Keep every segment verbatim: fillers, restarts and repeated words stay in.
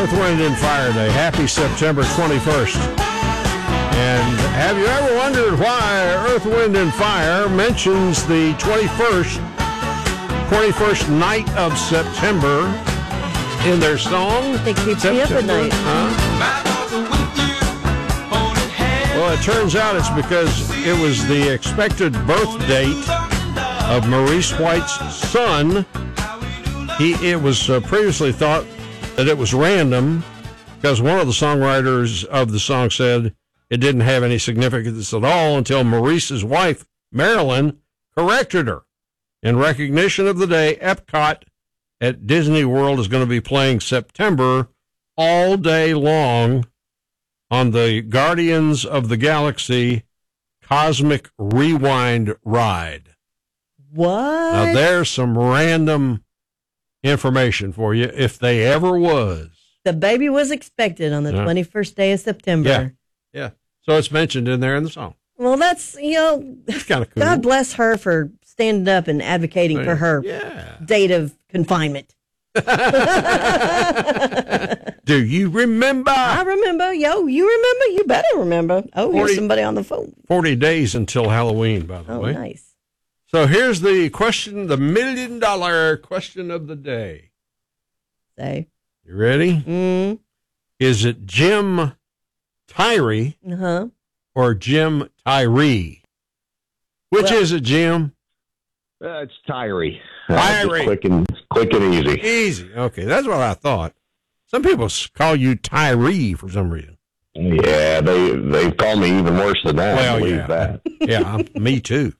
Earth, Wind, and Fire Day. Happy September twenty-first. And have you ever wondered why Earth, Wind, and Fire mentions the twenty-first, twenty-first night of September in their song? It keeps me up at night. Huh? Well, it turns out it's because it was the expected birth date of Maurice White's son. He, it was uh, previously thought that it was random because one of the songwriters of the song said it didn't have any significance at all until Maurice's wife, Marilyn, corrected her. In recognition of the day, Epcot at Disney World is going to be playing September all day long on the Guardians of the Galaxy Cosmic Rewind ride. What? Now, there's some random information for you, if they ever was. The baby was expected on the Yeah. twenty-first day of September. Yeah, yeah. So it's mentioned in there in the song. Well, that's, you know, It's kind of cool. God bless her for standing up and advocating for her Yeah. date of confinement. Do you remember? I remember. Yo, you remember? You better remember. Oh, forty here's somebody on the phone. forty days until Halloween, by the Oh, way. nice. So here's the question, the million dollar question of the day. Say. You ready? Mm. Is it Jim Tyree Uh-huh. or Jim Tyree? Which Well- is it, Jim? Uh, it's Tyree. Uh, Tyree. just quick and quick and easy. Easy. Okay, that's what I thought. Some people s- call you Tyree for some reason. Yeah, they they've called me even worse than that. Well, I believe yeah. that. Yeah, I'm- me too.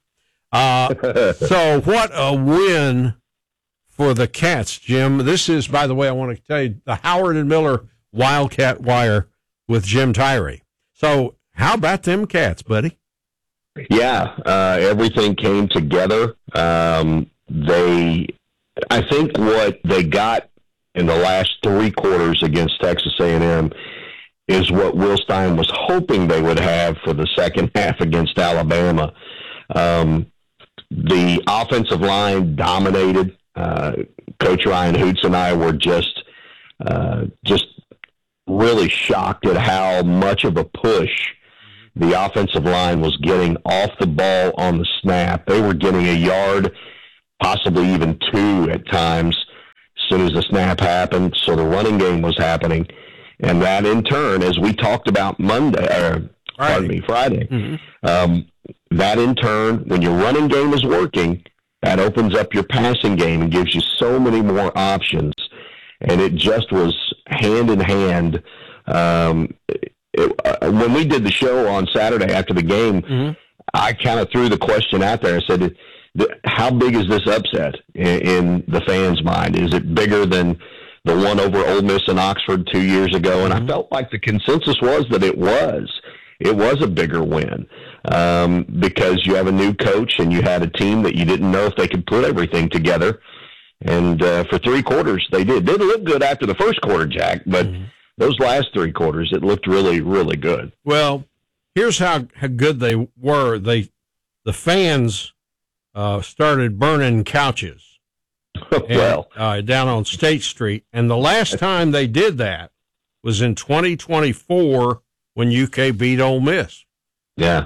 Uh, so what a win for the Cats, Jim. This is, by the way, I want to tell you, the Howard and Miller Wildcat Wire with Jim Tyree. So how about them Cats, buddy? Yeah, uh, everything came together. Um, they, I think, what they got in the last three quarters against Texas A and M is what Will Stein was hoping they would have for the second half against Alabama. Um, the offensive line dominated. Uh, Coach Ryan Hoots and I were just, uh, just really shocked at how much of a push the offensive line was getting off the ball on the snap. They were getting a yard, possibly even two at times, as soon as the snap happened. So the running game was happening. And that, in turn, as we talked about Monday, or, pardon me, Friday, Mm-hmm. um, that, in turn, when your running game is working, that opens up your passing game and gives you so many more options. And it just was hand in hand. Um, It, uh, when we did the show on Saturday after the game, Mm-hmm. I kind of threw the question out there. I said, how big is this upset in, in the fans' mind? Is it bigger than the one over Ole Miss and Oxford two years ago? And Mm-hmm. I felt like the consensus was that it was. It was a bigger win um, because you have a new coach and you had a team that you didn't know if they could put everything together. And uh, for three quarters, they did. Didn't look good after the first quarter, Jack, but mm-hmm. those last three quarters, it looked really, really good. Well, here's how, how good they were. They, the fans uh, started burning couches well, and, uh, down on State Street. And the last time they did that was in twenty twenty-four when U K beat Ole Miss. Yeah.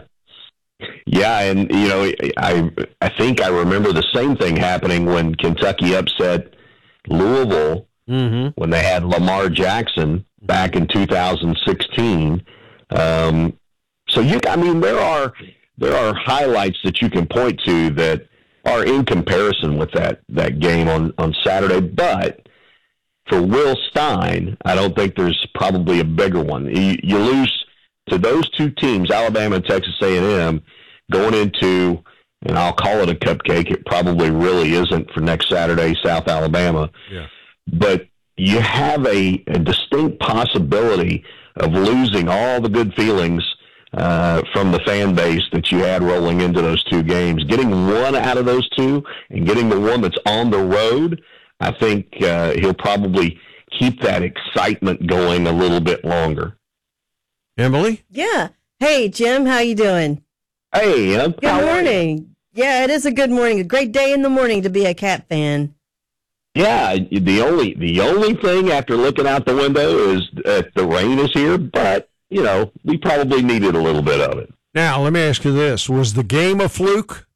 Yeah, and, you know, I I think I remember the same thing happening when Kentucky upset Louisville mm-hmm. when they had Lamar Jackson back in two thousand sixteen. Um, so you, I mean, there are there are highlights that you can point to that are in comparison with that that game on, on Saturday. But for Will Stein, I don't think there's probably a bigger one. You, you lose to those two teams, Alabama and Texas A and M, going into, and I'll call it a cupcake. It probably really isn't for next Saturday, South Alabama. Yeah. But you have a, a distinct possibility of losing all the good feelings uh, from the fan base that you had rolling into those two games. Getting one out of those two and getting the one that's on the road, I think uh, he'll probably keep that excitement going a little bit longer. Emily? Yeah. Hey, Jim, how you doing? Hey, I'm Good morning. Yeah, it is a good morning. A great day in the morning to be a Cat fan. Yeah, the only the only thing after looking out the window is that the rain is here, but, you know, we probably needed a little bit of it. Now, let me ask you this. Was the game a fluke?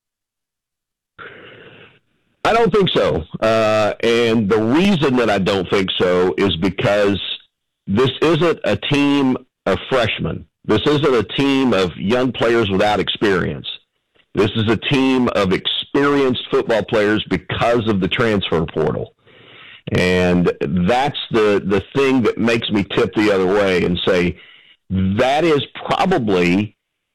I don't think so. Uh, and the reason that I don't think so is because this isn't a team of freshmen. This isn't a team of young players without experience. This is a team of experienced football players because of the transfer portal. And that's the, the thing that makes me tip the other way and say that is probably,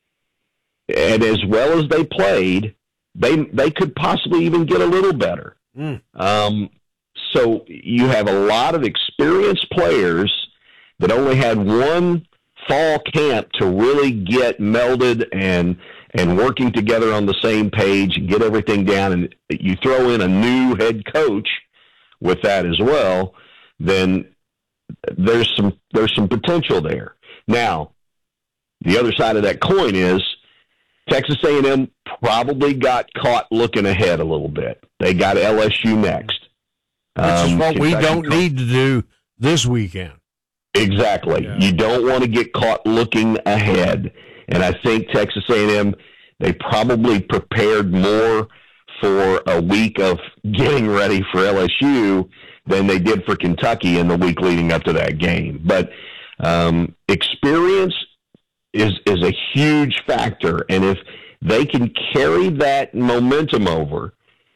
and as well as they played, they they could possibly even get a little better. Mm. Um, so you have a lot of experienced players that only had one fall camp to really get melded and and working together on the same page and get everything down, and you throw in a new head coach with that as well, then there's some there's some potential there. Now, the other side of that coin is Texas A and M probably got caught looking ahead a little bit. They got L S U next. Which um, is what we don't need to do this weekend. Exactly. Yeah. You don't want to get caught looking ahead. And I think Texas A and M, they probably prepared more for a week of getting ready for L S U than they did for Kentucky in the week leading up to that game. But um, experience is is a huge factor, and if they can carry that momentum over,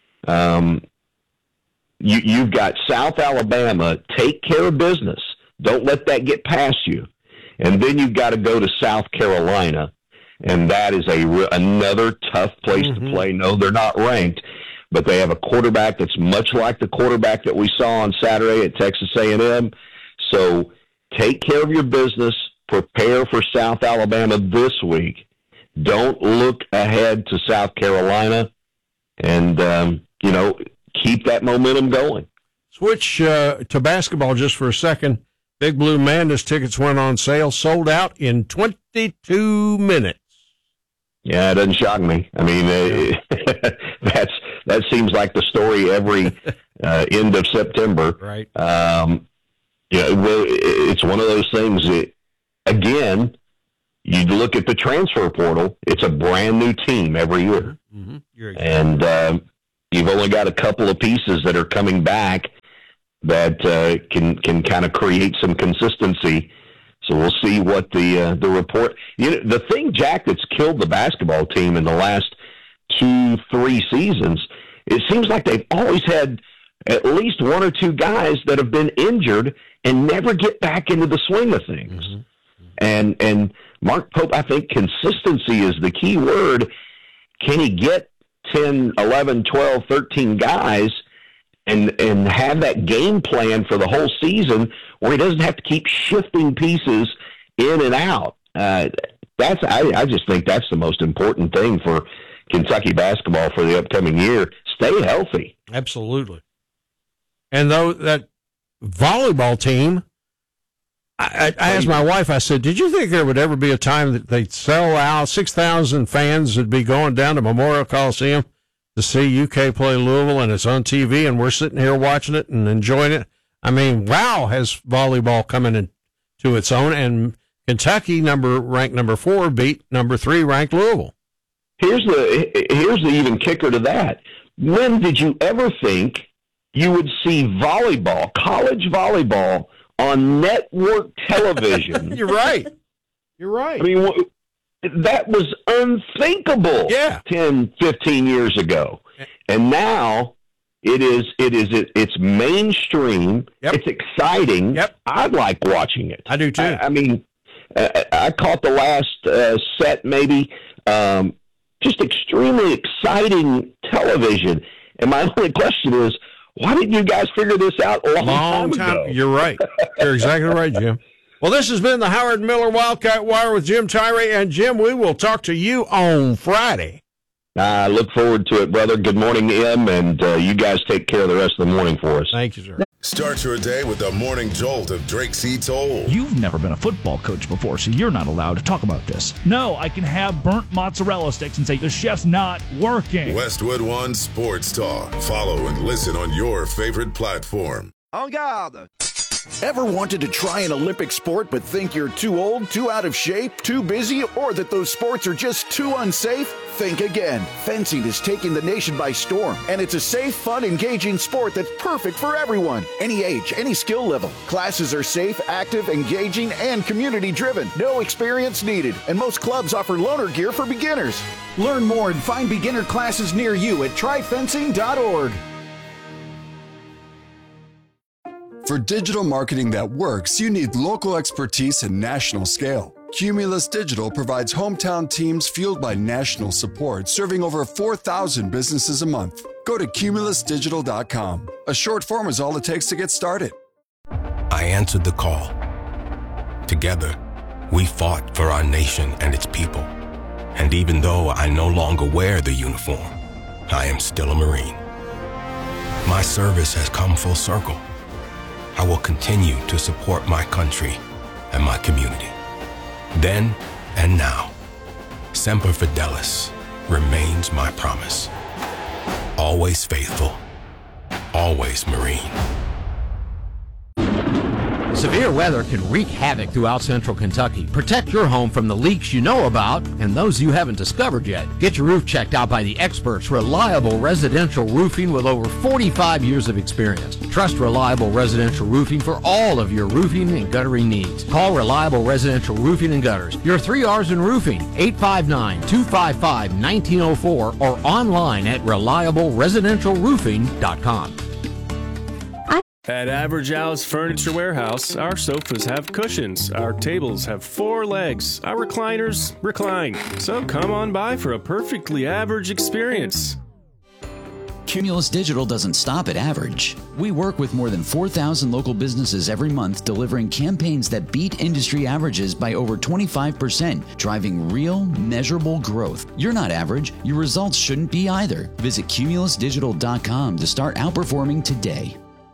um, you, you've got South Alabama. Take care of business. Don't let that get past you. And then you've got to go to South Carolina, and that is a another tough place mm-hmm. to play. No, they're not ranked, but they have a quarterback that's much like the quarterback that we saw on Saturday at Texas A and M. So take care of your business. Prepare for South Alabama this week. Don't look ahead to South Carolina, and, um, you know, keep that momentum going. Switch uh, to basketball just for a second. Big Blue Madness tickets went on sale, sold out in twenty-two minutes. Yeah, it doesn't shock me. I mean, uh, that's that seems like the story every uh, end of September. Right. Um, yeah, well, it's one of those things that, again, you look at the transfer portal, it's a brand new team every year. Mm-hmm. You're exactly and um, you've only got a couple of pieces that are coming back that uh, can can kind of create some consistency. So we'll see what the uh, the report. You know, the thing, Jack, that's killed the basketball team in the last two, three seasons, it seems like they've always had at least one or two guys that have been injured and never get back into the swing of things. Mm-hmm. And and Mark Pope, I think consistency is the key word. Can he get ten, eleven, twelve, thirteen guys and and have that game plan for the whole season where he doesn't have to keep shifting pieces in and out? Uh, that's I, I just think that's the most important thing for Kentucky basketball for the upcoming year. Stay healthy. Absolutely. And though that volleyball team, I, I asked my wife, I said, did you think there would ever be a time that they'd sell out, six thousand fans would be going down to Memorial Coliseum to see U K play Louisville, and it's on T V, and we're sitting here watching it and enjoying it? I mean, wow, has volleyball coming into its own, and Kentucky, number ranked number four, beat number three ranked Louisville. Here's the here's the even kicker to that. When did you ever think you would see volleyball, college volleyball, on network television? You're right. You're right. I mean, that was unthinkable yeah. ten, fifteen years ago. And now it is, it is, it, it's mainstream. Yep. It's exciting. Yep. I like watching it. I do too. I, I mean, I, I caught the last uh, set maybe, um, just extremely exciting television. And my only question is, why didn't you guys figure this out a long, long time, time ago? You're right. You're exactly right, Jim. Well, this has been the Howard Miller Wildcat Wire with Jim Tyree. And, Jim, we will talk to you on Friday. I look forward to it, brother. Good morning, Em, and uh, you guys take care of the rest of the morning for us. Thank you, sir. Start your day with the morning jolt of Drake C. Toll. You've never been a football coach before, so you're not allowed to talk about this. No, I can have burnt mozzarella sticks and say the chef's not working. Westwood One Sports Talk. Follow and listen on your favorite platform. En garde! Ever wanted to try an Olympic sport but think you're too old, too out of shape, too busy, or that those sports are just too unsafe? Think again. Fencing is taking the nation by storm, and it's a safe, fun, engaging sport that's perfect for everyone. Any age, any skill level. Classes are safe, active, engaging, and community-driven. No experience needed, and most clubs offer loaner gear for beginners. Learn more and find beginner classes near you at try fencing dot org. For digital marketing that works, you need local expertise and national scale. Cumulus Digital provides hometown teams fueled by national support, serving over four thousand businesses a month. Go to cumulus digital dot com. A short form is all it takes to get started. I answered the call. Together, we fought for our nation and its people. And even though I no longer wear the uniform, I am still a Marine. My service has come full circle. I will continue to support my country and my community. Then and now, Semper Fidelis remains my promise. Always faithful, always Marine. Severe weather can wreak havoc throughout central Kentucky. Protect your home from the leaks you know about and those you haven't discovered yet. Get your roof checked out by the experts, Reliable Residential Roofing, with over forty-five years of experience. Trust Reliable Residential Roofing for all of your roofing and guttering needs. Call Reliable Residential Roofing and Gutters. Your three R's in roofing, eight five nine, two five five, one nine zero four, or online at reliable residential roofing dot com. At Average Al's Furniture Warehouse, our sofas have cushions, our tables have four legs, our recliners recline. So come on by for a perfectly average experience. Cumulus Digital doesn't stop at average. We work with more than four thousand local businesses every month, delivering campaigns that beat industry averages by over twenty-five percent, driving real, measurable growth. You're not average. Your results shouldn't be either. Visit cumulus digital dot com to start outperforming today.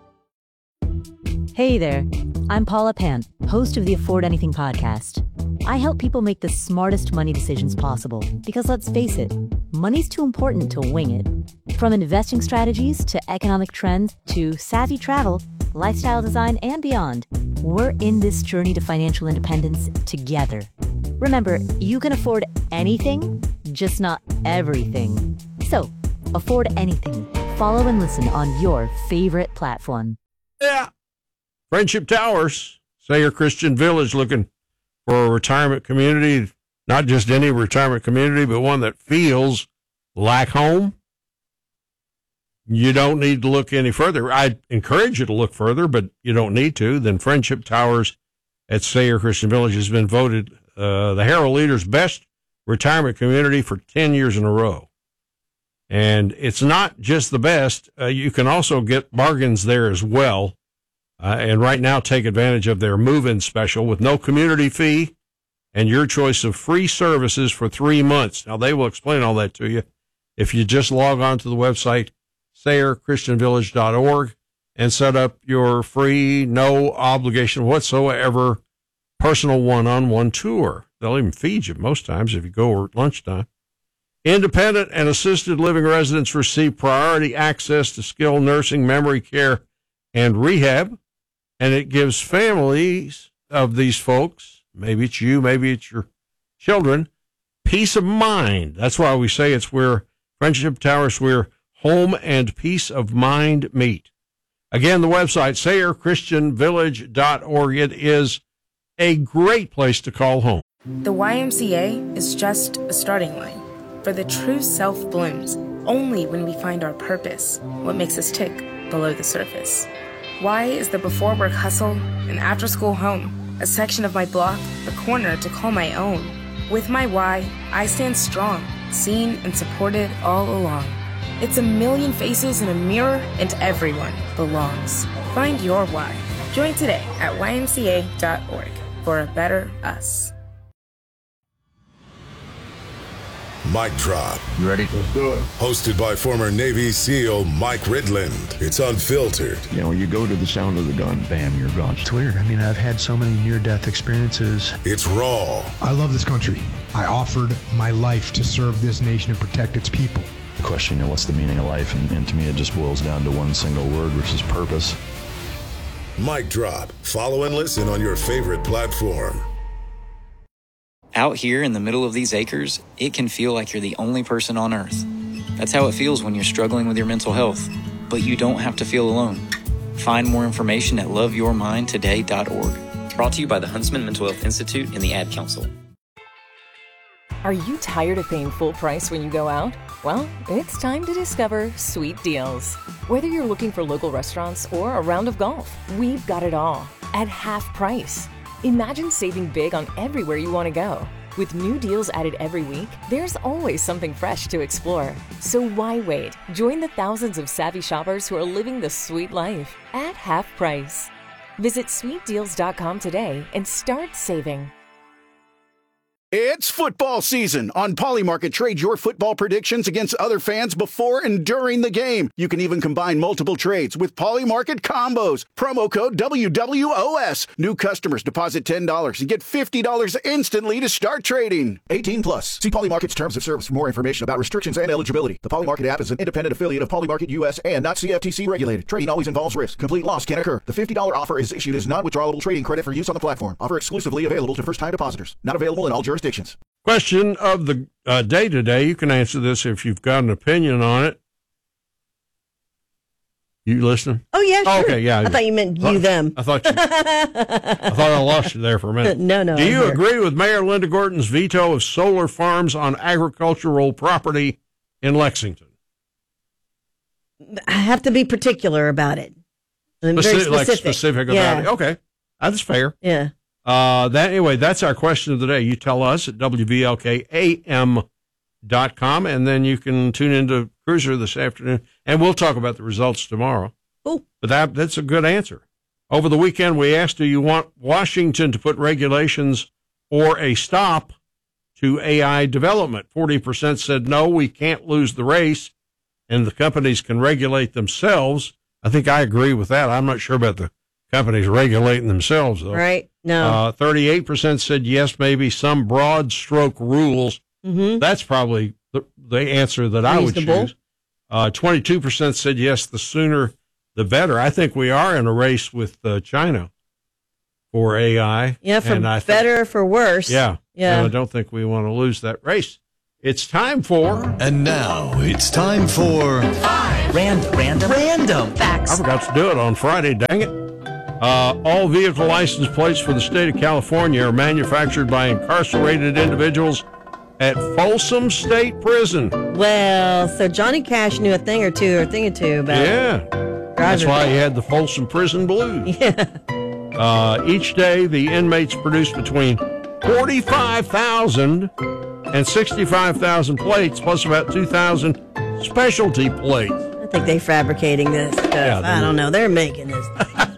Hey there, I'm Paula Pan, host of the Afford Anything podcast. I help people make the smartest money decisions possible because, let's face it, money's too important to wing it. From investing strategies to economic trends to savvy travel, lifestyle design, and beyond, we're in this journey to financial independence together. Remember, you can afford anything, just not everything. So, afford anything. Follow and listen on your favorite platform. Yeah. Friendship Towers, Sayre Christian Village, looking for a retirement community, not just any retirement community, but one that feels like home. You don't need to look any further. I encourage you to look further, but you don't need to. Then Friendship Towers at Sayre Christian Village has been voted uh, the Herald Leader's best retirement community for ten years in a row. And it's not just the best. Uh, you can also get bargains there as well. Uh, and right now, take advantage of their move-in special with no community fee and your choice of free services for three months. Now, they will explain all that to you if you just log on to the website, sayre christian village dot org, and set up your free, no obligation whatsoever personal one-on-one tour. They'll even feed you most times if you go at lunchtime. Independent and assisted living residents receive priority access to skilled nursing, memory care, and rehab. And it gives families of these folks, maybe it's you, maybe it's your children, peace of mind. That's why we say it's where Friendship Towers, where home and peace of mind meet. Again, the website, sayre christian village dot org. It is a great place to call home. The Y M C A is just a starting line, for the true self blooms only when we find our purpose, what makes us tick below the surface. Y is the before work hustle, an after school home, a section of my block, a corner to call my own. With my Y, I stand strong, seen and supported all along. It's a million faces in a mirror, and everyone belongs. Find your why. Join today at y m c a dot org for a better us. Mic Drop. You ready? Let's do it. Hosted by former Navy SEAL Mike Ridland. It's unfiltered. You know, you go to the sound of the gun, bam, you're gone. It's weird. I mean, I've had so many near-death experiences. It's raw. I love this country. I offered my life to serve this nation and protect its people. The question, you know, what's the meaning of life? And, and to me, it just boils down to one single word, which is purpose. Mic Drop. Follow and listen on your favorite platform. Out here in the middle of these acres, it can feel like you're the only person on Earth. That's how it feels when you're struggling with your mental health. But you don't have to feel alone. Find more information at love your mind today dot org. Brought to you by the Huntsman Mental Health Institute and the Ad Council. Are you tired of paying full price when you go out? Well, it's time to discover Sweet Deals. Whether you're looking for local restaurants or a round of golf, we've got it all at half price. Imagine saving big on everywhere you want to go. With new deals added every week, there's always something fresh to explore. So why wait? Join the thousands of savvy shoppers who are living the sweet life at half price. Visit sweet deals dot com today and start saving. It's football season. On Polymarket, trade your football predictions against other fans before and during the game. You can even combine multiple trades with Polymarket combos. Promo code W W O S. New customers deposit ten dollars and get fifty dollars instantly to start trading. eighteen plus. See Polymarket's terms of service for more information about restrictions and eligibility. The Polymarket app is an independent affiliate of Polymarket U S and not C F T C regulated. Trading always involves risk. Complete loss can occur. The fifty dollars offer is issued as non-withdrawable trading credit for use on the platform. Offer exclusively available to first-time depositors. Not available in all jurisdictions. Question of the uh, day today. You can answer this if you've got an opinion on it. You listening? Oh, yeah, sure. Oh, okay, yeah. I thought you meant you, them. I thought you, I thought I lost you there for a minute. No, no. Do I'm you here. agree with Mayor Linda Gordon's veto of solar farms on agricultural property in Lexington? I have to be particular about it. I'm very Speci- like specific. specific about Yeah. it. Okay, that's fair. Yeah. Uh, that anyway, that's our question of the day. You tell us at W V L K A M dot com, and then you can tune into Cruiser this afternoon, and we'll talk about the results tomorrow. Cool. But that that's a good answer. Over the weekend, we asked, do you want Washington to put regulations or a stop to A I development? forty percent said no, we can't lose the race, and the companies can regulate themselves. I think I agree with that. I'm not sure about the companies regulating themselves, though. Right. No. Uh, thirty-eight percent said yes, maybe some broad stroke rules. Mm-hmm. That's probably the, the answer that I would Reasonable. choose. Uh, twenty-two percent said yes, the sooner the better. I think we are in a race with uh, China for A I. Yeah, for and I think- better or for worse. Yeah. Yeah. And I don't think we want to lose that race. It's time for. And now it's time for random, random, random facts. I forgot to do it on Friday, dang it. Uh, all vehicle license plates for the state of California are manufactured by incarcerated individuals at Folsom State Prison. Well, so Johnny Cash knew a thing or two or a thing or two about Yeah. That's why he had the Folsom Prison Blues. Yeah. Uh, each day, the inmates produce between forty-five thousand and sixty-five thousand plates, plus about two thousand specialty plates. I think they're fabricating this stuff. Yeah, I don't know. They're making this.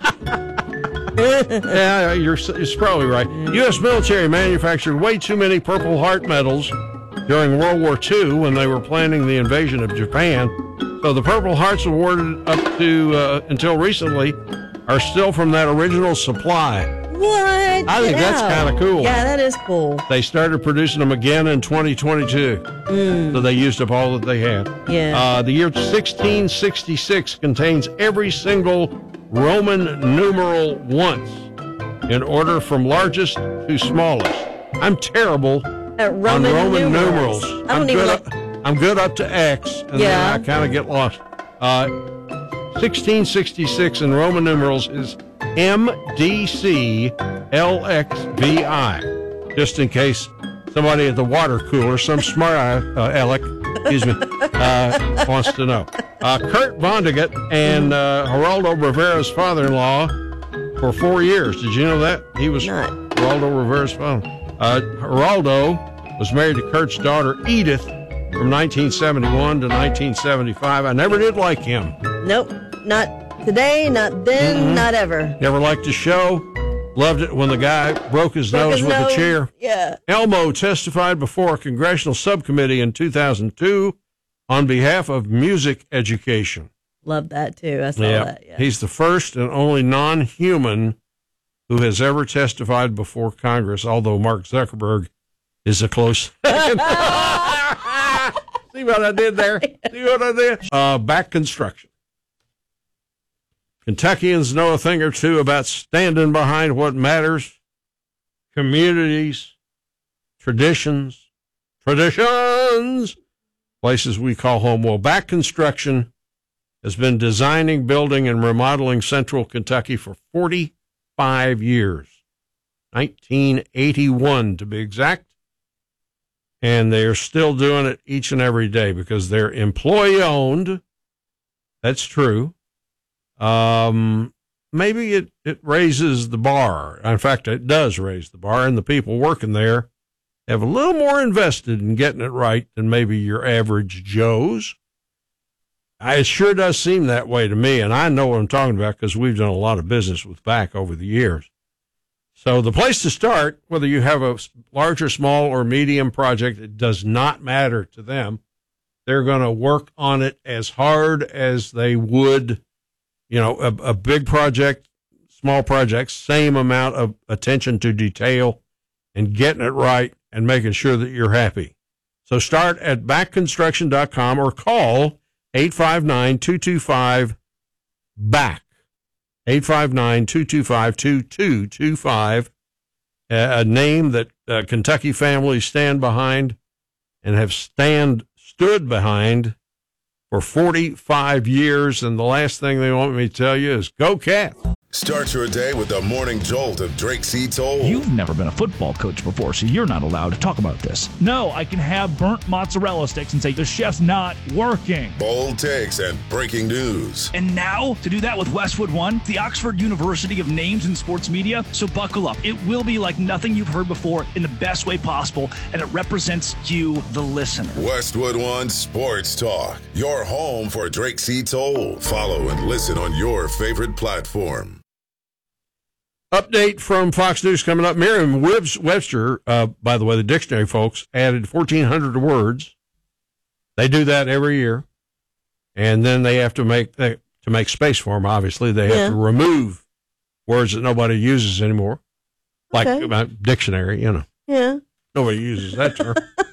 Yeah, you're, you're probably right. U S military manufactured way too many Purple Heart medals during World War Two when they were planning the invasion of Japan. So the Purple Hearts awarded up to uh, until recently are still from that original supply. What? I think that's Yeah. kind of cool. Yeah, that is cool. They started producing them again in twenty twenty-two. Mm. So they used up all that they had. Yeah. Uh, the year sixteen sixty-six contains every single Roman numeral once in order from largest to smallest. I'm terrible At Roman on Roman numerals. numerals. I don't I'm even good like- up, I'm good up to X, and Yeah. then I kind of get lost. Uh, sixteen sixty-six in Roman numerals is M D C L X V I, just in case somebody at the water cooler, some smart uh, aleck, excuse me, uh, wants to know. Uh, Kurt Vonnegut and uh, Geraldo Rivera's father-in-law for four years. Did you know that? He was Geraldo Rivera's father. Uh, Geraldo was married to Kurt's daughter, Edith, from nineteen seventy-one to nineteen seventy-five. I never did like him. Nope. Not today, not then, Mhm. not ever. Never liked his show. Loved it when the guy broke his Broke nose his with nose. a chair. Yeah. Elmo testified before a congressional subcommittee in two thousand two on behalf of music education. Love that too. I saw Yeah. that. Yeah. He's the first and only non-human who has ever testified before Congress, although Mark Zuckerberg is a close second. See what I did there? See what I did? Uh, back construction. Kentuckians know a thing or two about standing behind what matters. Communities, traditions, traditions, places we call home. Well, back construction has been designing, building, and remodeling central Kentucky for forty-five years, nineteen eighty-one to be exact. And they're still doing it each and every day because they're employee-owned. That's true. Um, maybe it, it raises the bar. In fact, it does raise the bar, and the people working there have a little more invested in getting it right than maybe your average Joes. It sure does seem that way to me, and I know what I'm talking about because we've done a lot of business with B A C over the years. So the place to start, whether you have a large or small or medium project, it does not matter to them. They're going to work on it as hard as they would, you know, a, a big project, small project, same amount of attention to detail and getting it right and making sure that you're happy. So start at back construction dot com or call eight five nine, two two five, B A C. eight five nine, two two five, two two two five, a name that uh, Kentucky families stand behind and have stand stood behind for forty-five years. And the last thing they want me to tell you is go Cats. Start your day with the morning jolt of Drake C. Toll. You've never been a football coach before, so you're not allowed to talk about this. No, I can have burnt mozzarella sticks and say the chef's not working. Bold takes and breaking news. And now, to do that with Westwood One, the Oxford University of Names in Sports Media. So buckle up. It will be like nothing you've heard before in the best way possible, and it represents you, the listener. Westwood One Sports Talk, your home for Drake C. Toll. Follow and listen on your favorite platform. Update from Fox News coming up. Merriam-Webster, uh, by the way, the dictionary folks, added fourteen hundred words. They do that every year. And then they have to make, they, to make space for them, obviously, they have Yeah. to remove words that nobody uses anymore. Like Okay. uh, dictionary, you know. Yeah. Nobody uses that term.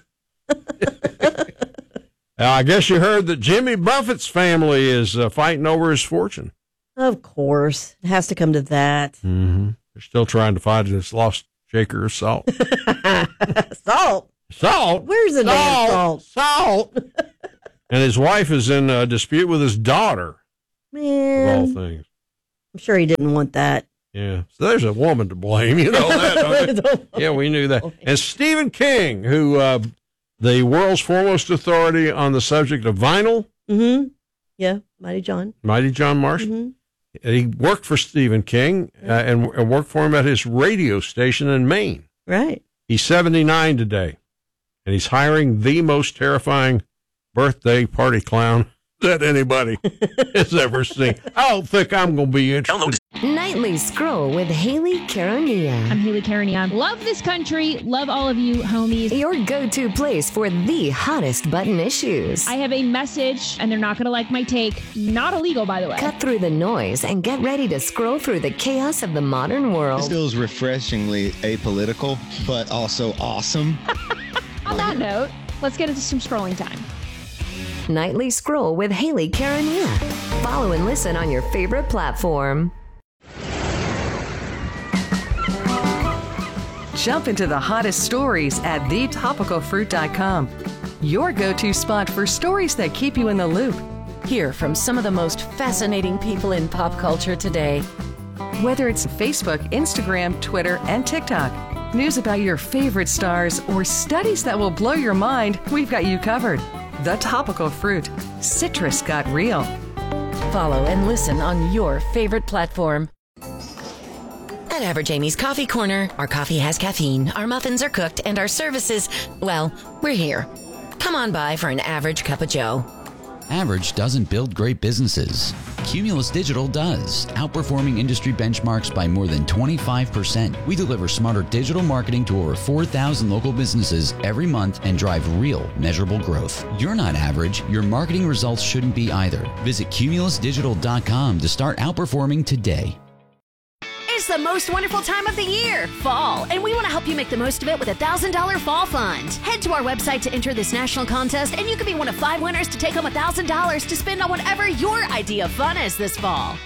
Now, I guess you heard that Jimmy Buffett's family is uh, fighting over his fortune. Of course. It has to come to that. Mm-hmm. They're still trying to find this lost shaker of salt. Salt. Salt? Where's the damn salt? Salt. And his wife is in a dispute with his daughter, Man. of all things. I'm sure he didn't want that. Yeah. So there's a woman to blame. You know that, don't you? Yeah, we knew that. And Stephen King, who, uh, the world's foremost authority on the subject of vinyl. Mm-hmm. Yeah. Mighty John. Mighty John Marshall. Mm-hmm. He worked for Stephen King uh, and, and worked for him at his radio station in Maine. Right. He's seventy-nine today, and he's hiring the most terrifying birthday party clown that anybody has ever seen. I don't think I'm going to be interested. Nightly Scroll with Haley Caronia. I'm Haley Caronia. Love this country. Love all of you, homies. Your go-to place for the hottest button issues. I have a message, and they're not going to like my take. Not illegal, by the way. Cut through the noise and get ready to scroll through the chaos of the modern world. This feels refreshingly apolitical, but also awesome. On that note, let's get into some scrolling time. Nightly Scroll with Haley Caronia. Follow and listen on your favorite platform. Jump into the hottest stories at the topical fruit dot com. Your go-to spot for stories that keep you in the loop. Hear from some of the most fascinating people in pop culture today. Whether it's Facebook, Instagram, Twitter, and TikTok, news about your favorite stars, or studies that will blow your mind, we've got you covered. The Topical Fruit. Citrus got real. Follow and listen on your favorite platform. At Average Amy's Coffee Corner, our coffee has caffeine, our muffins are cooked, and our services, well, we're here. Come on by for an average cup of joe. Average doesn't build great businesses. Cumulus Digital does, outperforming industry benchmarks by more than twenty-five percent. We deliver smarter digital marketing to over four thousand local businesses every month and drive real, measurable growth. You're not average. Your marketing results shouldn't be either. Visit cumulus digital dot com to start outperforming today. It's the most wonderful time of the year, fall, and we want to help you make the most of it with a one thousand dollars Fall Fund. Head to our website to enter this national contest, and you could be one of five winners to take home one thousand dollars to spend on whatever your idea of fun is this fall.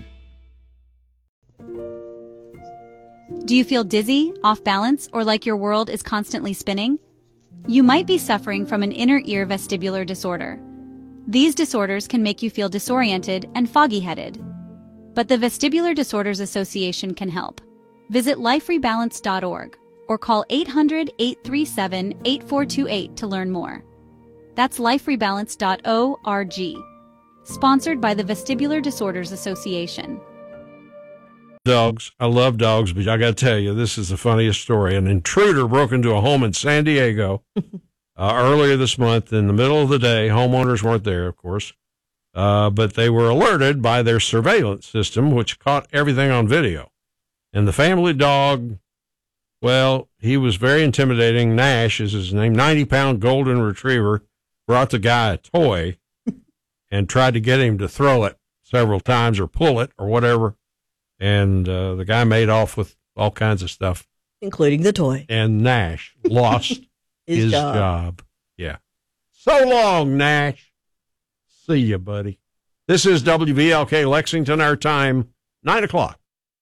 Do you feel dizzy, off balance, or like your world is constantly spinning? You might be suffering from an inner ear vestibular disorder. These disorders can make you feel disoriented and foggy-headed. But the Vestibular Disorders Association can help. Visit life rebalance dot org or call eight hundred, eight three seven, eight four two eight to learn more. That's life rebalance dot org. Sponsored by the Vestibular Disorders Association. Dogs. I love dogs, but I got to tell you, this is the funniest story. An intruder broke into a home in San Diego uh, earlier this month in the middle of the day. Homeowners weren't there, of course. Uh, but they were alerted by their surveillance system, which caught everything on video. And the family dog, well, he was very intimidating. Nash is his name, ninety-pound golden retriever, brought the guy a toy and tried to get him to throw it several times or pull it or whatever. And uh, the guy made off with all kinds of stuff. Including the toy. And Nash lost his, his job. job. Yeah. So long, Nash. See you, buddy. This is W V L K Lexington, our time, nine o'clock.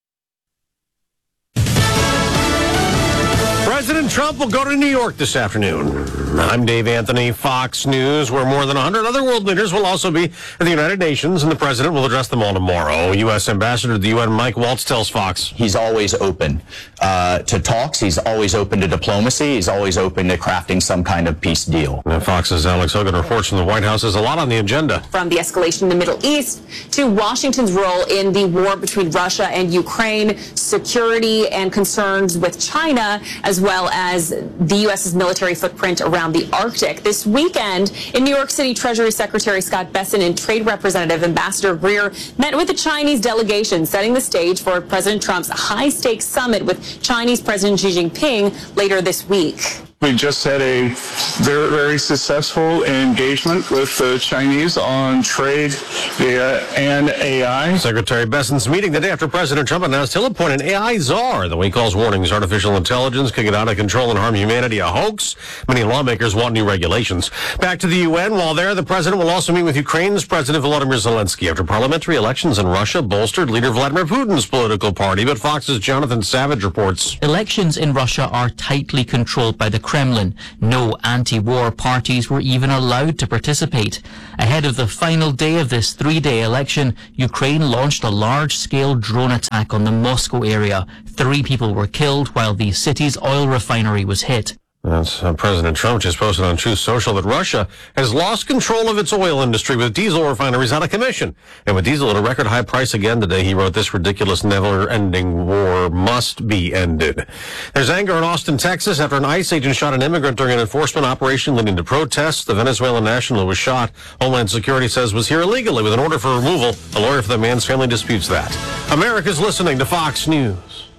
President Trump will go to New York this afternoon. I'm Dave Anthony, Fox News, where more than one hundred other world leaders will also be at the United Nations, and the president will address them all tomorrow. U S Ambassador to the U N Mike Waltz tells Fox. He's always open uh, to talks. He's always open to diplomacy. He's always open to crafting some kind of peace deal. And Fox's Alex Hogan reports from the White House. There's a lot on the agenda. From the escalation in the Middle East to Washington's role in the war between Russia and Ukraine, security and concerns with China, as well as the U S's military footprint around the Arctic. This weekend in New York City, Treasury Secretary Scott Bessent and Trade Representative Ambassador Greer met with the Chinese delegation, setting the stage for President Trump's high-stakes summit with Chinese President Xi Jinping later this week. We just had a very, very successful engagement with the Chinese on trade uh, and A I. Secretary Bessent's meeting the day after President Trump announced he'll appoint an A I czar. The way he calls warnings artificial intelligence could get out of control and harm humanity a hoax. Many lawmakers want new regulations. Back to the U N. While there, the president will also meet with Ukraine's President Volodymyr Zelensky after parliamentary elections in Russia bolstered leader Vladimir Putin's political party. But Fox's Jonathan Savage reports. Elections in Russia are tightly controlled by the Kremlin. No anti-war parties were even allowed to participate. Ahead of the final day of this three-day election, Ukraine launched a large-scale drone attack on the Moscow area. Three people were killed while the city's oil refinery was hit. That's, uh, President Trump just posted on Truth Social that Russia has lost control of its oil industry with diesel refineries out of commission. And with diesel at a record high price again today, he wrote, this ridiculous never-ending war must be ended. There's anger in Austin, Texas, after an ICE agent shot an immigrant during an enforcement operation leading to protests. The Venezuelan national who was shot, Homeland Security says, was here illegally with an order for removal. A lawyer for the man's family disputes that. America's listening to Fox News.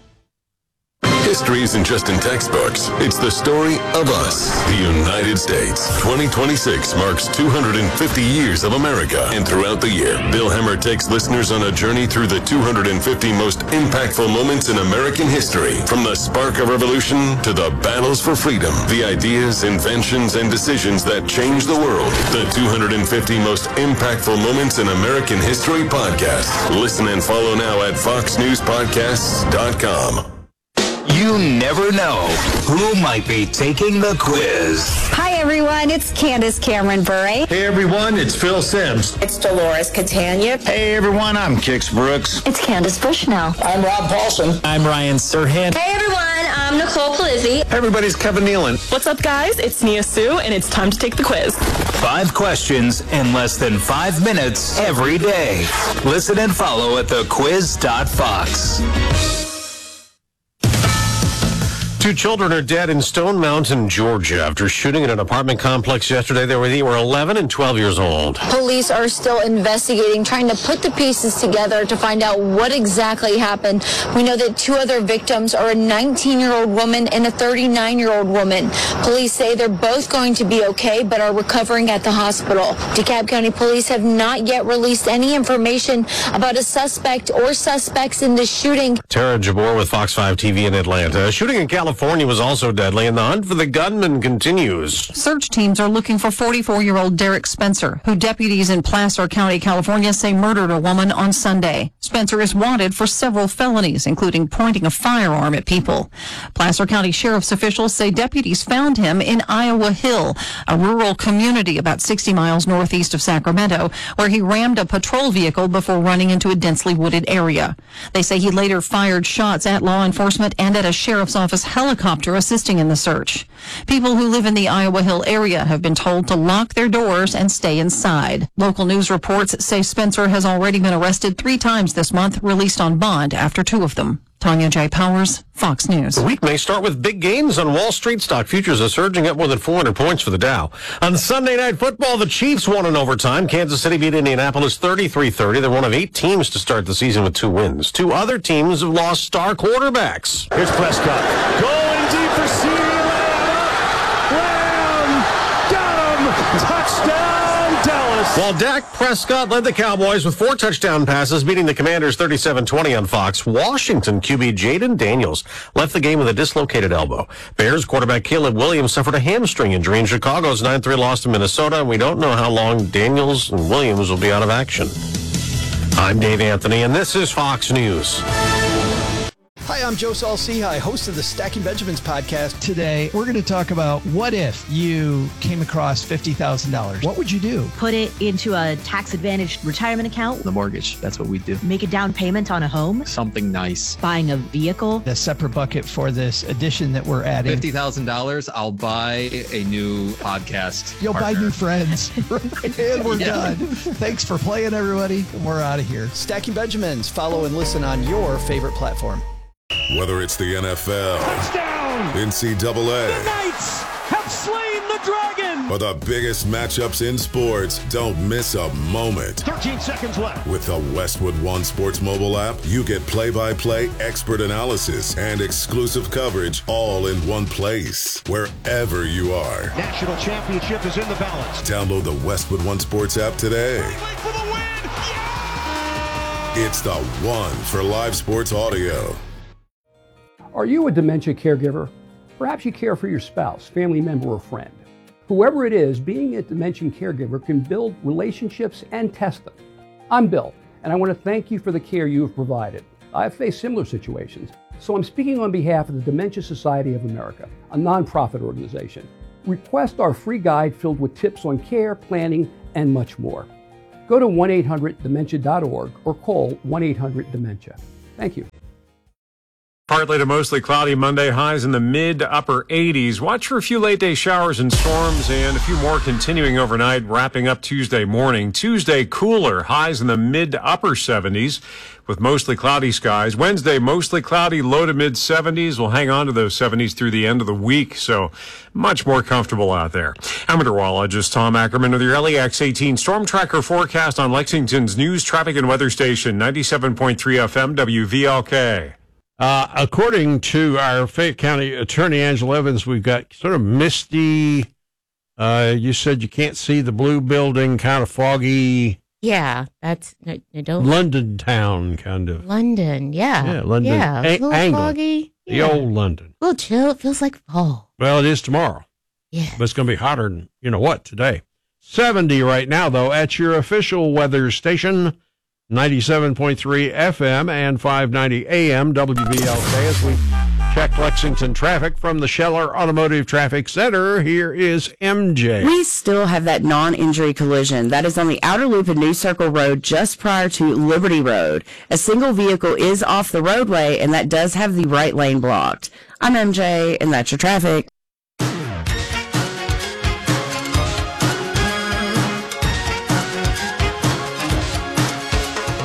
History isn't just in textbooks. It's the story of us, the United States. twenty twenty-six marks two hundred fifty years of America. And throughout the year, Bill Hemmer takes listeners on a journey through the two hundred fifty most impactful moments in American history. From the spark of revolution to the battles for freedom, the ideas, inventions, and decisions that changed the world. The two hundred fifty most impactful moments in American history podcast. Listen and follow now at fox news podcasts dot com. You never know who might be taking the quiz. Hi, everyone. It's Candace Cameron Bure. Hey, everyone. It's Phil Sims. It's Dolores Catania. Hey, everyone. I'm Kix Brooks. It's Candace Bushnell. I'm Rob Paulson. I'm Ryan Serhan. Hey, everyone. I'm Nicole Palizzi. Hey, everybody's Kevin Nealon. What's up, guys? It's Nia Sue, and it's time to take the quiz. Five questions in less than five minutes every day. Listen and follow at the quiz dot fox. Two children are dead in Stone Mountain, Georgia, after shooting at an apartment complex yesterday. They were, they were eleven and twelve years old. Police are still investigating, trying to put the pieces together to find out what exactly happened. We know that two other victims are a nineteen-year-old woman and a thirty-nine-year-old woman. Police say they're both going to be okay, but are recovering at the hospital. DeKalb County Police have not yet released any information about a suspect or suspects in this shooting. Tara Jabor with Fox five T V in Atlanta. A shooting in California was also deadly, and the hunt for the gunman continues. Search teams are looking for forty-four-year-old Derek Spencer, who deputies in Placer County, California, say murdered a woman on Sunday. Spencer is wanted for several felonies, including pointing a firearm at people. Placer County Sheriff's officials say deputies found him in Iowa Hill, a rural community about sixty miles northeast of Sacramento, where he rammed a patrol vehicle before running into a densely wooded area. They say he later fired shots at law enforcement and at a sheriff's office helicopter assisting in the search. People who live in the Iowa Hill area have been told to lock their doors and stay inside. Local news reports say Spencer has already been arrested three times this month, released on bond after two of them. Tanya J. Powers, Fox News. The week may start with big gains on Wall Street. Stock futures are surging up more than four hundred points for the Dow. On Sunday Night Football, the Chiefs won in overtime. Kansas City beat Indianapolis thirty-three thirty. They're one of eight teams to start the season with two wins. Two other teams have lost star quarterbacks. Here's Prescott. Going deep for CeeDee Lamb. Lamb. Got him. Touchdown, Dallas. While Dak Prescott led the Cowboys with four touchdown passes, beating the Commanders thirty-seven twenty on Fox, Washington Q B Jaden Daniels left the game with a dislocated elbow. Bears quarterback Caleb Williams suffered a hamstring injury in Chicago's nine three loss to Minnesota, and we don't know how long Daniels and Williams will be out of action. I'm Dave Anthony, and this is Fox News. Hi, I'm Joe Saul-Sehy, host of the Stacking Benjamins podcast. Today, we're going to talk about what if you came across fifty thousand dollars. What would you do? Put it into a tax-advantaged retirement account. The mortgage, that's what we do. Make a down payment on a home. Something nice. Buying a vehicle. A separate bucket for this addition that we're adding. fifty thousand dollars, I'll buy a new podcast You'll partner. buy new friends. And we're yeah. done. Thanks for playing, everybody. We're out of here. Stacking Benjamins. Follow and listen on your favorite platform. Whether it's the N F L, touchdown, N C double A, the Knights have slain the dragon, or the biggest matchups in sports, don't miss a moment. thirteen seconds left. With the Westwood One Sports mobile app, you get play-by-play expert analysis and exclusive coverage all in one place, wherever you are. National championship is in the balance. Download the Westwood One Sports app today. For the win. Yeah! It's the one for live sports audio. Are you a dementia caregiver? Perhaps you care for your spouse, family member, or friend. Whoever it is, being a dementia caregiver can build relationships and test them. I'm Bill, and I want to thank you for the care you have provided. I've faced similar situations, so I'm speaking on behalf of the Dementia Society of America, a nonprofit organization. Request our free guide filled with tips on care, planning, and much more. Go to one eight hundred dementia dot org or call one eight hundred dementia. Thank you. Partly to mostly cloudy Monday, highs in the mid to upper eighties. Watch for a few late day showers and storms and a few more continuing overnight, wrapping up Tuesday morning. Tuesday cooler, highs in the mid to upper seventies with mostly cloudy skies. Wednesday, mostly cloudy, low to mid seventies. We'll hang on to those seventies through the end of the week, so much more comfortable out there. I'm meteorologist Tom Ackerman with your L E X eighteen Storm Tracker forecast on Lexington's news, traffic, and weather station, ninety-seven point three F M W V L K. Uh, according to our Fayette County Attorney Angela Evans, we've got sort of misty. Uh, you said you can't see the blue building, kind of foggy. Yeah, that's I, I don't. London town, kind of. London, yeah, yeah, London. Yeah, a little England, foggy. The Yeah. old London. A little chill. It feels like fall. Well, it is tomorrow. Yeah, but it's going to be hotter than you know what today. seventy right now, though, at your official weather station. ninety-seven point three F M and five ninety A M W V L K as we check Lexington traffic from the Scheller Automotive Traffic Center. Here is M J. We still have that non-injury collision. That is on the outer loop of New Circle Road just prior to Liberty Road. A single vehicle is off the roadway, and that does have the right lane blocked. I'm M J, and that's your traffic.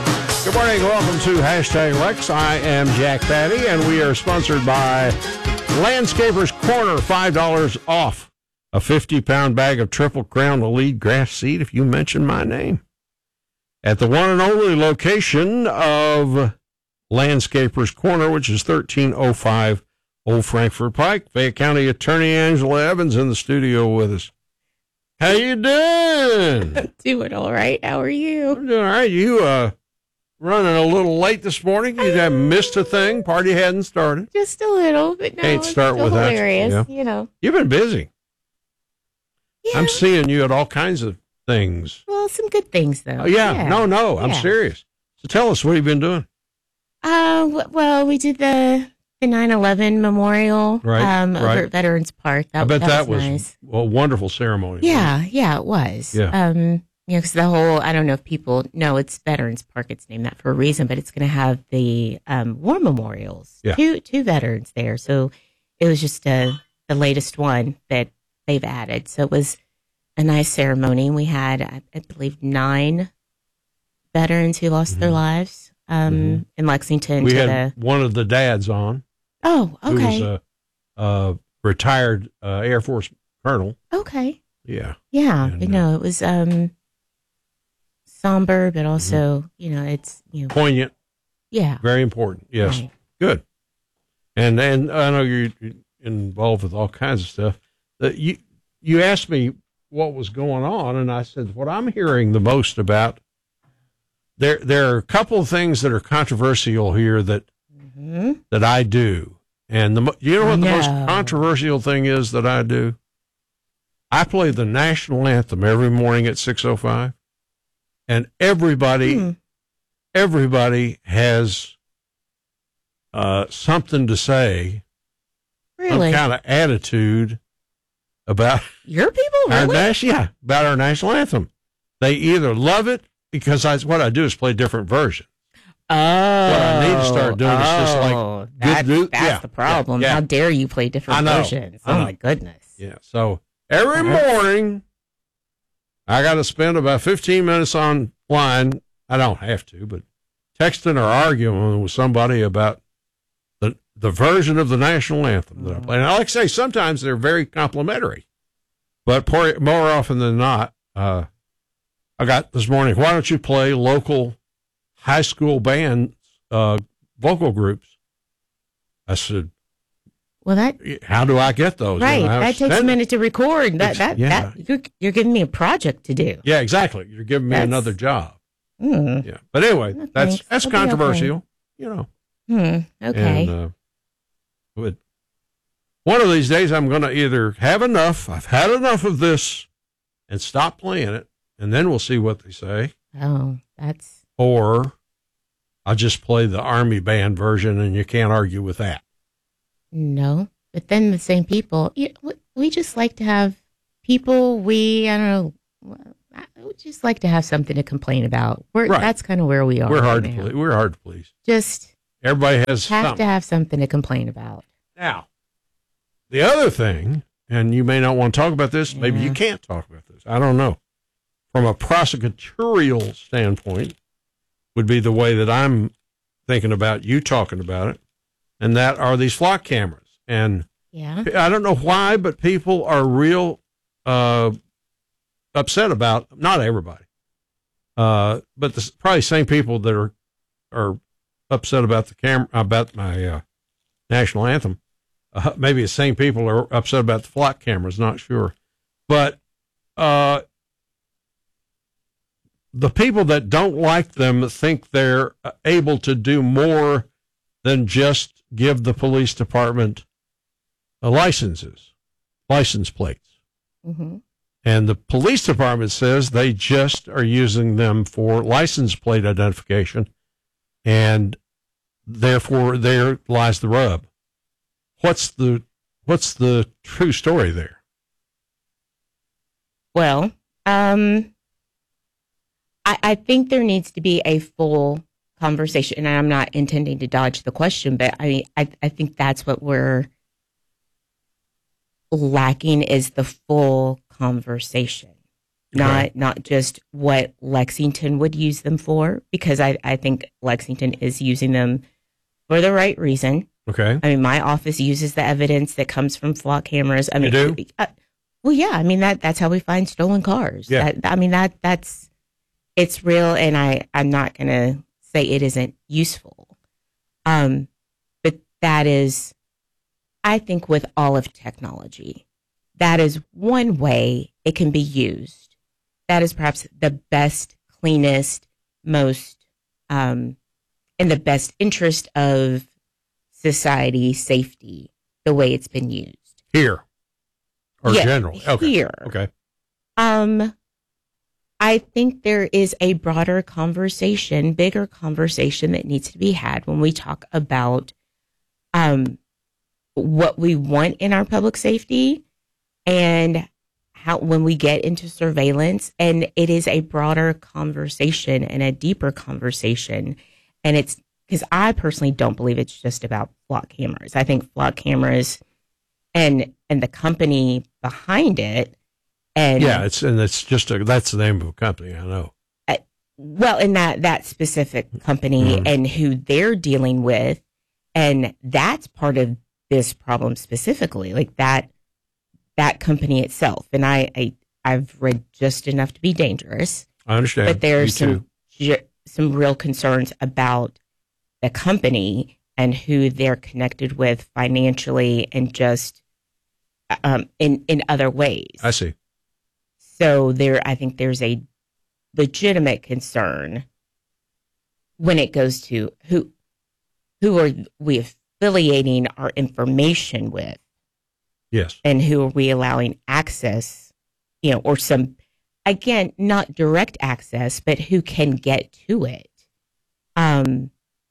Good morning. Welcome to Hashtag Lex. I am Jack Patty, and we are sponsored by Landscapers Corner, five dollars off a fifty-pound bag of Triple Crown Elite grass seed if you mention my name. At the one and only location of Landscapers Corner, which is thirteen oh five Old Frankfort Pike. Fayette County Attorney Angela Evans in the studio with us. How you doing? Doing all right. How are you? I'm doing all right. You uh, running a little late this morning. You have missed a thing. Party hadn't started. Just a little, but no, Can't it's start still without you. hilarious. Yeah. You know. You've been busy. Yeah. I'm seeing you at all kinds of things. Well, some good things though. Oh, yeah. yeah. No, no. I'm Yeah. serious. So tell us, what have you been doing? Uh, w- well, we did the the nine eleven memorial Right, um, over right. at Veterans Park. That, I bet that, was, nice. a wonderful ceremony. Yeah, yeah, it was. Yeah. Um, you know, because the whole, I don't know if people know it's Veterans Park. It's named that for a reason, but it's going to have the um, war memorials. Yeah. Two two veterans there. So it was just uh, the latest one that they've added. So it was a nice ceremony. We had, I, I believe, nine veterans who lost Mm-hmm. their lives um, mm-hmm. in Lexington. We to had the, one of the dads on. oh, Who okay. was a, a retired uh, Air Force colonel. okay. Yeah. Yeah, And, but no, it was um, somber, but also, Mm-hmm. you know, it's, you know, Poignant. yeah. Very important. Yes. Right. Good. And and I know you're involved with all kinds of stuff. That you you asked me what was going on, and I said what I'm hearing the most about. There there are a couple of things that are controversial here that Mm-hmm. that I do, and the mo- you know what the most No. controversial thing is that I do. I play the national anthem every morning at six oh five, and everybody Hmm. everybody has uh, something to say, Really? some kind of attitude about Your people, our really? national, yeah, about our national anthem. They either love it because I, what I do is play different versions. Oh, What I need to start doing is just like oh, good that's, do- that's yeah, the problem. yeah, yeah. How dare you play I different know, versions? I Oh know. my goodness. Yeah, so every That's- morning I got to spend about fifteen minutes online. I don't have to, but texting or arguing with somebody about the the version of the national anthem that I play. And like I say, sometimes they're very complimentary, but por- more often than not, uh, I got this morning, why don't you play local high school band uh, vocal groups? I said, Well, that how do I get those? right. You know, that takes a send- minute to record. That It's- that yeah. that you're you're giving me a project to do. Yeah, exactly. You're giving me That's- another job. Hmm. Yeah, but anyway, No, that's thanks. that's I'll be okay. controversial, you know. Hmm. Okay. And, uh, but one of these days, I'm going to either have enough. I've had enough of this, and stop playing it, and then we'll see what they say. oh, that's Or I'll just play the Army band version, and you can't argue with that. no. But then the same people, you, we- we just like to have people. We I don't know. I would just like to have something to complain about. We're Right. that's kind of where we are. We're right hard to now. please. We're hard to please. Just Everybody has have something. to have something to complain about. Now, the other thing, and you may not want to talk about this, maybe you Yeah. can't talk about this. I don't know. From a prosecutorial standpoint, would be the way that I'm thinking about you talking about it, and that are these flock cameras. And Yeah. I don't know why, but people are real uh, upset about, not everybody, uh, but the probably same people that are are upset about the camera, about my uh, national anthem. Uh, maybe the same people are upset about the flock cameras, not sure. But uh, the people that don't like them think they're able to do more than just give the police department uh, licenses, license plates. Mm-hmm. And the police department says they just are using them for license plate identification, and therefore there lies the rub. What's the what's the true story there? Well, um, I, I think there needs to be a full conversation, and I'm not intending to dodge the question, but I, I, I think that's what we're lacking is the full conversation, not Okay. not just what Lexington would use them for, because I, I think Lexington is using them for the right reason. Okay. I mean, my office uses the evidence that comes from flock cameras. I mean, you do? Uh, well, yeah. I mean, that that's how we find stolen cars. Yeah. That, I mean, that that's it's real, and I I'm not going to say it isn't useful. Um, but that is, I think, with all of technology, that is one way it can be used. That is perhaps the best, cleanest, most um, in the best interest of society safety, the way it's been used here or yeah, general. Okay. Here. Okay. Um, I think there is a broader conversation, bigger conversation that needs to be had when we talk about um, what we want in our public safety and how when we get into surveillance. And it is a broader conversation and a deeper conversation. And it's because I personally don't believe it's just about flock cameras. I think flock cameras and and the company behind it. And yeah, it's and it's just a that's the name of a company. I know. Uh, well, in that that specific company mm-hmm. and who they're dealing with, and that's part of this problem specifically, like that that company itself. And I, I I've read just enough to be dangerous. I understand, but there's Me some too. some real concerns about the company and who they're connected with financially and just um, in in other ways. I see. So there, I think there's a legitimate concern when it goes to who who are we affiliating our information with? Yes. And who are we allowing access, you know, or some, again, not direct access, but who can get to it? Um,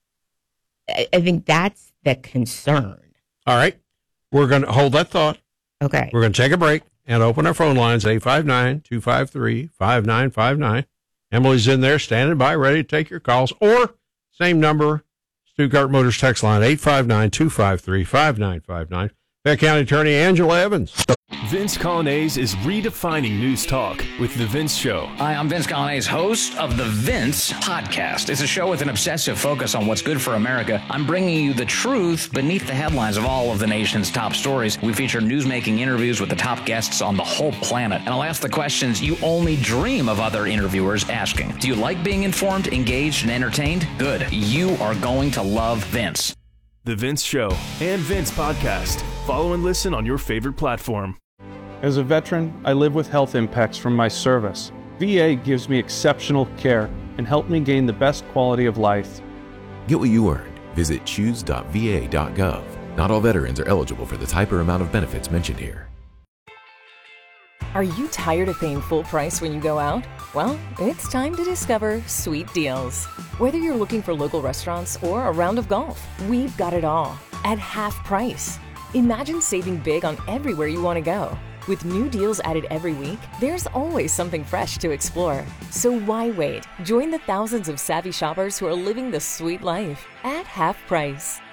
I, I think that's the concern. All right. We're going to hold that thought. Okay. We're going to take a break and open our phone lines, eight five nine, two five three, five nine five nine. Emily's in there standing by, ready to take your calls. Or, same number, Stuttgart Motors text line, eight five nine, two five three, five nine five nine. Fayette County Attorney Angela Evans. Vince Colonnese is redefining news talk with The Vince Show. Hi, I'm Vince Colonnese, host of The Vince Podcast. It's a show with an obsessive focus on what's good for America. I'm bringing you the truth beneath the headlines of all of the nation's top stories. We feature newsmaking interviews with the top guests on the whole planet. And I'll ask the questions you only dream of other interviewers asking. Do you like being informed, engaged, and entertained? Good. You are going to love Vince. The Vince Show and Vince Podcast. Follow and listen on your favorite platform. As a veteran, I live with health impacts from my service. V A gives me exceptional care and helped me gain the best quality of life. Get what you earned. Visit choose dot v a dot gov. Not all veterans are eligible for the type or amount of benefits mentioned here. Are you tired of paying full price when you go out? Well, it's time to discover Sweet Deals. Whether you're looking for local restaurants or a round of golf, we've got it all at half price. Imagine saving big on everywhere you want to go. With new deals added every week, there's always something fresh to explore. So why wait? Join the thousands of savvy shoppers who are living the sweet life at half price.